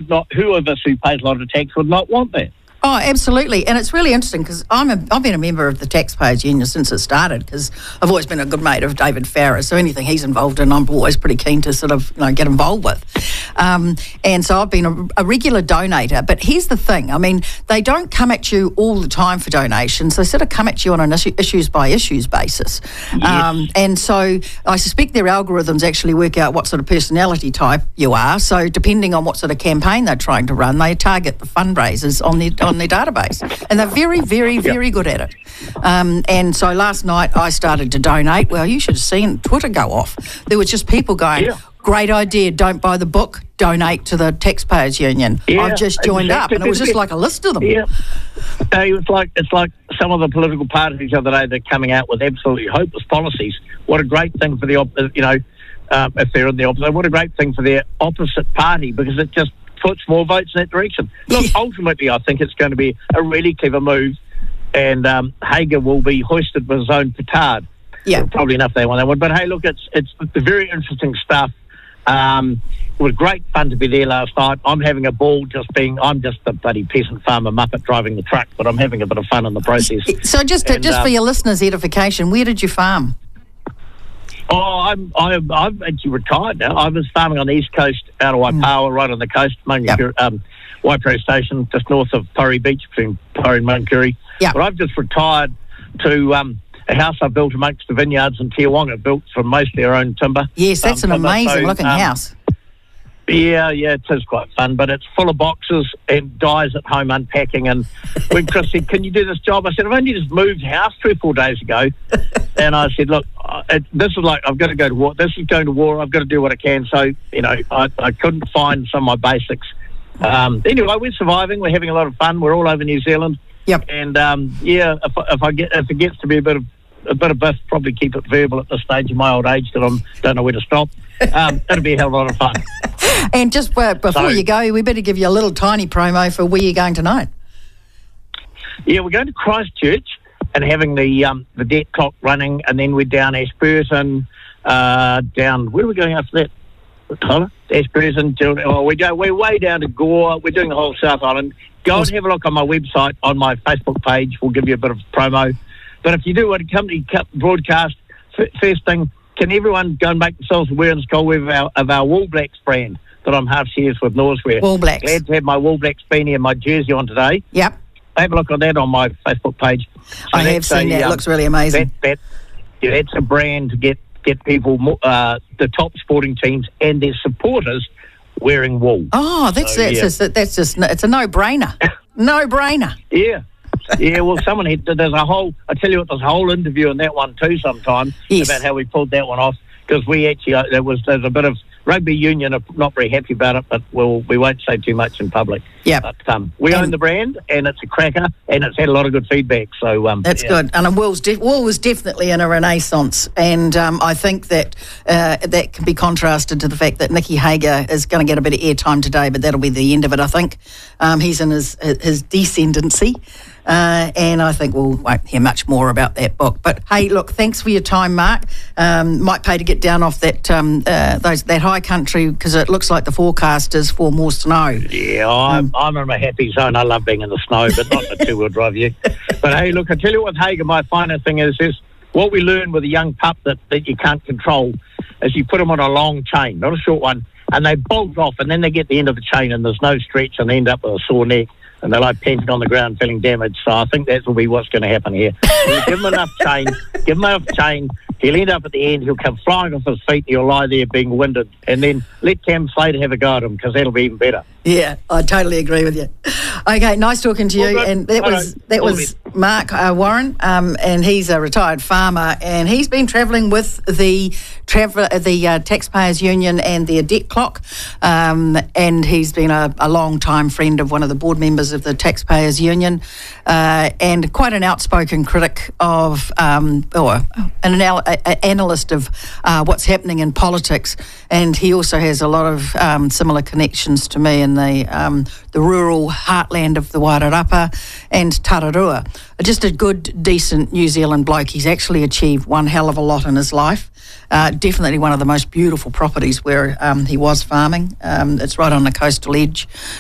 who of us who pays a lot of tax would not want that? Oh, absolutely. And it's really interesting because I've been a member of the Taxpayers Union since it started, because I've always been a good mate of David Farrer. So anything he's involved in, I'm always pretty keen to sort of get involved with. And so I've been a regular donator. But here's the thing. I mean, they don't come at you all the time for donations. They sort of come at you on an issues by issues basis. Yes. And so I suspect their algorithms actually work out what sort of personality type you are. So depending on what sort of campaign they're trying to run, they target the fundraisers on their database, and they're very, very, very good at it. And so last night I started to donate. Well, you should have seen Twitter go off. There was just people going, great idea, don't buy the book, donate to the Taxpayers Union. I've just joined up, and it was just like a list of them. Yeah. It's like some of the political parties the other day, they're coming out with absolutely hopeless policies. What a great thing for the if they're in the opposite, what a great thing for their opposite party, because it just puts more votes in that direction. Look, ultimately, I think it's going to be a really clever move, and Hager will be hoisted with his own petard. Yeah, probably enough they want that one. But hey, look, it's very interesting stuff. It was great fun to be there last night. I'm having a ball I'm just a bloody peasant farmer muppet driving the truck, but I'm having a bit of fun in the process. So just for your listeners' edification, where did you farm? Oh, I've actually retired now. I was farming on the east coast out of Waipawa, right on the coast, Waipiro Station, just north of Pori Beach, between Pori and Mankuri. Yeah. But I've just retired to a house I built amongst the vineyards in Tiawonga, built from mostly our own timber. Yes, that's an amazing-looking house. Yeah, it is quite fun, but it's full of boxes and guys at home unpacking. And when Chris said, can you do this job? I said, I've only just moved house 3 or 4 days ago. And I said, look, this is like, I've got to go to war. This is going to war. I've got to do what I can. So, I couldn't find some of my basics. Anyway, we're surviving. We're having a lot of fun. We're all over New Zealand. Yep. And, if it gets to be a bit of biff, probably keep it verbal at this stage of my old age, because I don't know where to stop. It'll be a hell of a lot of fun. And just before you go, we better give you a little tiny promo for where you're going tonight. Yeah, we're going to Christchurch and having the debt clock running, and then we're down Ashburton, down, where are we going after that, Tyler? Ashburton, we're way down to Gore. We're doing the whole South Island. Go and have a look on my website, on my Facebook page. We'll give you a bit of promo. But if you do want to come to broadcast, first thing, can everyone go and make themselves aware in the school of our Wool Blacks brand that I'm half shares with Northwear. Wool Blacks. Glad to have my Wool Blacks beanie and my jersey on today. Yep. Have a look on that on my Facebook page. So I have seen that. It looks really amazing. That's a brand to get people, the top sporting teams and their supporters wearing wool. Oh, it's a no-brainer. No-brainer. Yeah. Yeah, well, there's a whole interview on that one too sometime about how we pulled that one off, because we actually, there's a bit of rugby union are not very happy about it, but we won't say too much in public. Yeah. But we own the brand, and it's a cracker, and it's had a lot of good feedback. So that's good. And wool was definitely in a renaissance, and I think that that can be contrasted to the fact that Nicky Hager is going to get a bit of airtime today, but that'll be the end of it. I think he's in his descendancy. And I think we won't hear much more about that book. But hey, look, thanks for your time, Mark. Might pay to get down off that high country, because it looks like the forecast is for more snow. Yeah, I'm in a happy zone. I love being in the snow, but not the two-wheel drive yet. But hey, look, I tell you what, Hager, my final thing is what we learn with a young pup that you can't control is you put them on a long chain, not a short one, and they bolt off, and then they get the end of the chain, and there's no stretch, and they end up with a sore neck. And they're like panting on the ground, feeling damaged. So I think that will be what's going to happen here. Give him enough chain. He'll end up at the end. He'll come flying off his feet. He'll lie there being winded. And then let Cam Slater have a go at him, because that'll be even better. Yeah, I totally agree with you. Okay, nice talking to you. And that was Mark Warren, and he's a retired farmer, and he's been travelling with the Taxpayers Union and their debt clock, and he's been a long-time friend of one of the board members of the Taxpayers Union, and quite an outspoken critic of, an analyst of what's happening in politics, and he also has a lot of similar connections to me in the rural heartland of the Wairarapa and Tararua. Just a good, decent New Zealand bloke. He's actually achieved one hell of a lot in his life. Definitely one of the most beautiful properties where he was farming. It's right on the coastal edge.